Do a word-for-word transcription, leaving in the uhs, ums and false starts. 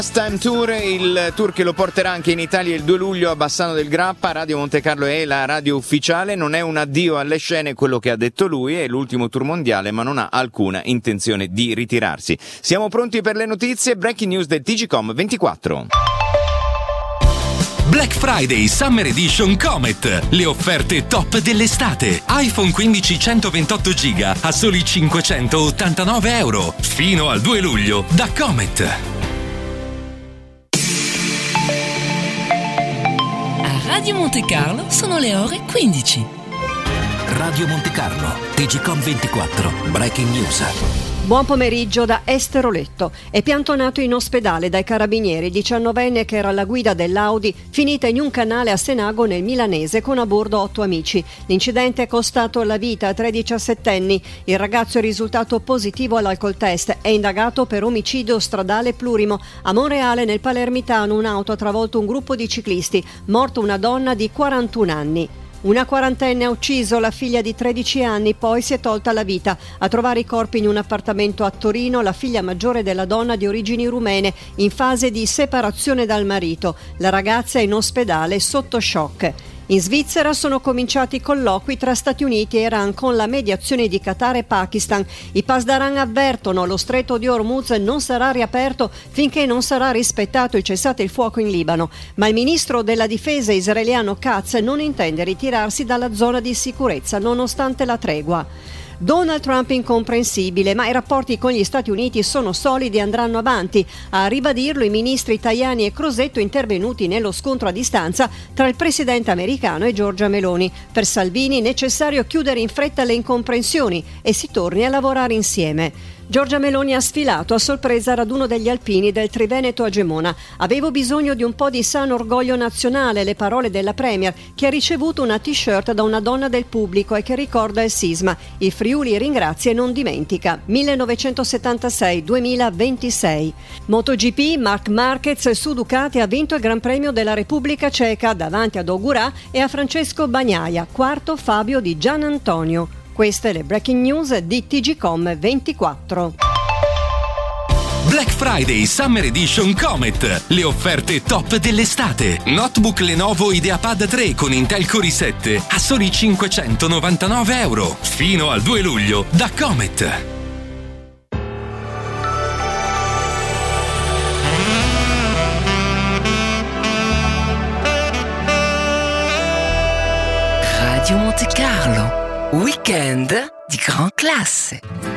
Last Time Tour, il tour che lo porterà anche in Italia il due luglio a Bassano del Grappa. Radio Monte Carlo è la radio ufficiale, non è un addio alle scene, quello che ha detto lui, è l'ultimo tour mondiale ma non ha alcuna intenzione di ritirarsi. Siamo pronti per le notizie, breaking news del T G Com ventiquattro. Black Friday Summer Edition Comet. Le offerte top dell'estate. iPhone quindici centoventotto giga a soli cinquecentottantanove euro. Fino al due luglio da Comet. A Radio Monte Carlo sono le ore quindici. Radio Monte Carlo, T G Com ventiquattro, breaking news. Buon pomeriggio da Esteroletto. È piantonato in ospedale dai carabinieri diciannovenne che era alla guida dell'Audi finita in un canale a Senago nel Milanese con a bordo otto amici. L'incidente è costato la vita a tre diciassettenni. Il ragazzo è risultato positivo all'alcol test. È indagato per omicidio stradale plurimo. A Monreale, nel Palermitano, un'auto ha travolto un gruppo di ciclisti. Morto una donna di quarantuno anni. Una quarantenne ha ucciso la figlia di tredici anni, poi si è tolta la vita. A trovare i corpi in un appartamento a Torino la figlia maggiore della donna di origini rumene, in fase di separazione dal marito. La ragazza è in ospedale sotto shock. In Svizzera sono cominciati i colloqui tra Stati Uniti e Iran con la mediazione di Qatar e Pakistan. I Pasdaran avvertono lo stretto di Hormuz non sarà riaperto finché non sarà rispettato il cessate il fuoco in Libano. Ma il ministro della difesa israeliano Katz non intende ritirarsi dalla zona di sicurezza nonostante la tregua. Donald Trump incomprensibile, ma i rapporti con gli Stati Uniti sono solidi e andranno avanti. A ribadirlo i ministri Tajani e Crosetto intervenuti nello scontro a distanza tra il presidente americano e Giorgia Meloni. Per Salvini necessario chiudere in fretta le incomprensioni e si torni a lavorare insieme. Giorgia Meloni ha sfilato a sorpresa al raduno degli alpini del Triveneto a Gemona. Avevo bisogno di un po' di sano orgoglio nazionale, le parole della Premier, che ha ricevuto una t-shirt da una donna del pubblico e che ricorda il sisma. Il Friuli ringrazia e non dimentica. millenovecentosettantasei duemilaventisei. MotoGP, Marc Marquez su Ducati ha vinto il Gran Premio della Repubblica Ceca davanti ad Ogurà e a Francesco Bagnaia, quarto Fabio di Gian Antonio. Queste le breaking news di T G Com ventiquattro. Black Friday Summer Edition Comet. Le offerte top dell'estate. Notebook Lenovo IdeaPad tre con Intel Core i sette a soli cinquecentonovantanove euro. Fino al due luglio da Comet. Radio Monte Carlo. Weekend di gran classe.